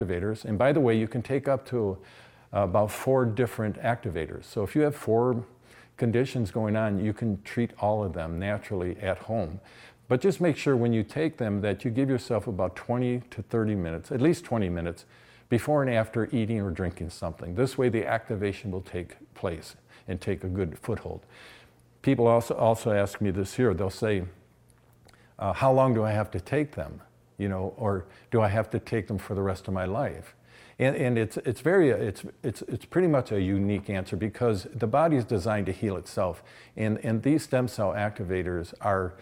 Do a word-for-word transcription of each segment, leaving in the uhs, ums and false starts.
activators. And by the way, you can take up to uh, about four different activators. So if you have four conditions going on, you can treat all of them naturally at home. But just make sure when you take them that you give yourself about twenty to thirty minutes, at least twenty minutes, before and after eating or drinking something. This way the activation will take place and take a good foothold. People also, also ask me this here. They'll say, uh, how long do I have to take them? You know, or do I have to take them for the rest of my life? And, and it's, it's, very, it's, it's, it's pretty much a unique answer because the body is designed to heal itself. And, and these stem cell activators are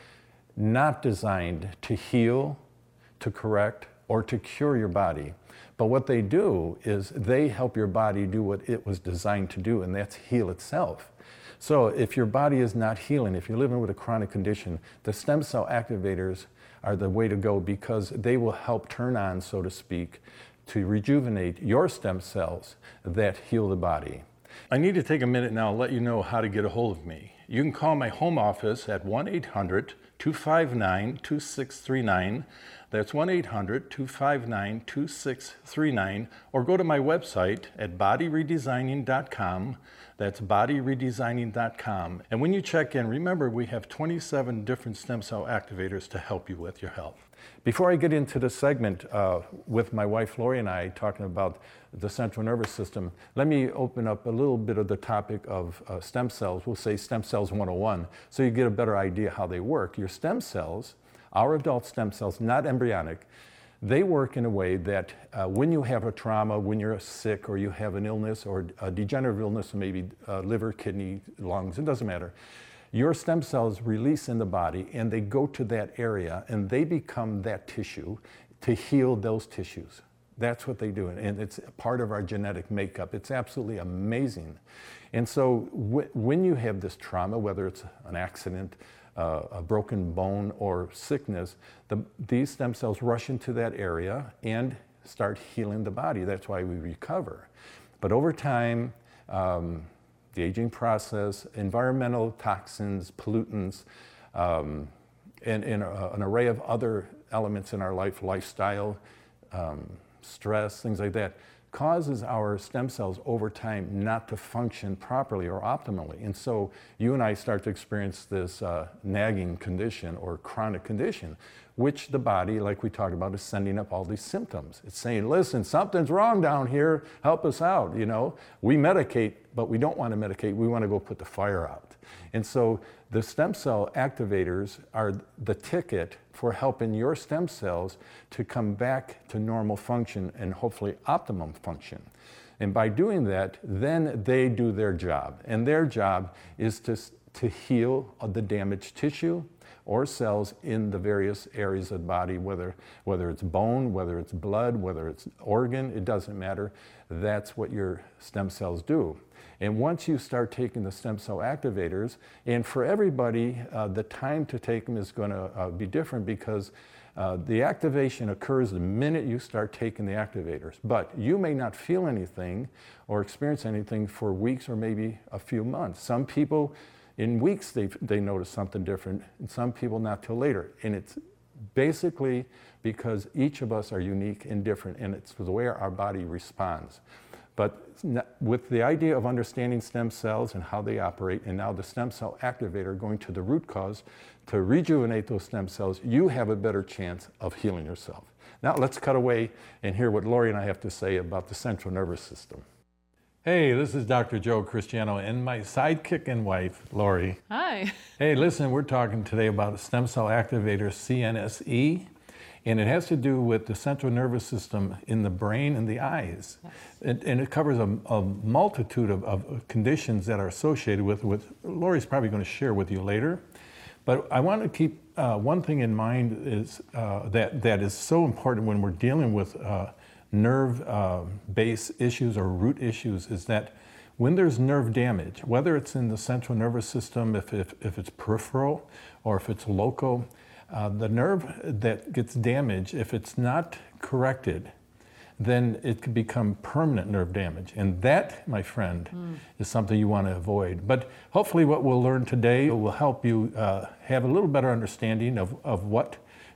not designed to heal, to correct, or to cure your body. But what they do is they help your body do what it was designed to do, and that's heal itself. So if your body is not healing, if you're living with a chronic condition, the stem cell activators are the way to go because they will help turn on, so to speak, to rejuvenate your stem cells that heal the body. I need to take a minute now and let you know how to get a hold of me. You can call my home office at one eight hundred, two five nine, two six three nine. That's one eight hundred, two five nine, two six three nine, or go to my website at body redesigning dot com. That's body redesigning dot com. And when you check in, remember we have twenty-seven different stem cell activators to help you with your health. Before I get into the segment uh, with my wife Lori and I talking about the central nervous system, let me open up a little bit of the topic of uh, stem cells. We'll say stem cells one oh one, so you get a better idea how they work. Your stem cells, our adult stem cells, not embryonic, they work in a way that uh, when you have a trauma, when you're sick or you have an illness or a degenerative illness, maybe uh, liver, kidney, lungs, it doesn't matter, your stem cells release in the body and they go to that area and they become that tissue to heal those tissues. That's what they do, and it's part of our genetic makeup. It's absolutely amazing. And so w when you have this trauma, whether it's an accident, uh, a broken bone, or sickness, the, these stem cells rush into that area and start healing the body. That's why we recover. But over time, um, the aging process, environmental toxins, pollutants, um, and, and a, an array of other elements in our life, lifestyle, um, stress, things like that, causes our stem cells over time not to function properly or optimally. And so you and I start to experience this uh, nagging condition or chronic condition, which the body, like we talked about, is sending up all these symptoms. It's saying, listen, something's wrong down here, help us out, you know. We medicate, but we don't want to medicate, we want to go put the fire out. And so the stem cell activators are the ticket for helping your stem cells to come back to normal function and hopefully optimum function. And by doing that, then they do their job. And their job is to, to heal the damaged tissue or cells in the various areas of the body, whether, whether it's bone, whether it's blood, whether it's organ, it doesn't matter. That's what your stem cells do. And once you start taking the stem cell activators, and for everybody, uh, the time to take them is going to uh, be different because uh, the activation occurs the minute you start taking the activators. But you may not feel anything or experience anything for weeks or maybe a few months. Some people, in weeks, they, they notice something different, and some people not till later. And it's basically because each of us are unique and different, and it's the way our body responds. But with the idea of understanding stem cells and how they operate, and now the stem cell activator going to the root cause to rejuvenate those stem cells, you have a better chance of healing yourself. Now let's cut away and hear what Lori and I have to say about the central nervous system. Hey, this is Doctor Joe Cristiano and my sidekick and wife, Lori. Hi. Hey, listen, we're talking today about stem cell activator C N S E. And it has to do with the central nervous system in the brain and the eyes. Yes. And, and it covers a, a multitude of, of conditions that are associated with, with Lori's probably going to share with you later. But I want to keep uh, one thing in mind is uh, that, that is so important when we're dealing with uh, nerve uh, base issues or root issues is that when there's nerve damage, whether it's in the central nervous system, if, if, if it's peripheral or if it's local, Uh, the nerve that gets damaged, if it's not corrected, then it could become permanent nerve damage. And that, my friend, mm. is something you want to avoid. But hopefully what we'll learn today will help you uh, have a little better understanding of, of what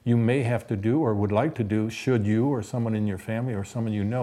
you may have to do or would like to do should you or someone in your family or someone you know